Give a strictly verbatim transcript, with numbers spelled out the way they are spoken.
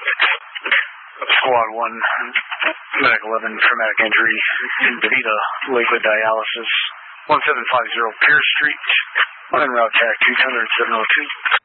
Squad one, Medic eleven, traumatic injury, Vita, liquid dialysis, one seven five zero Pierce Street, en route tag two hundred, seven oh two.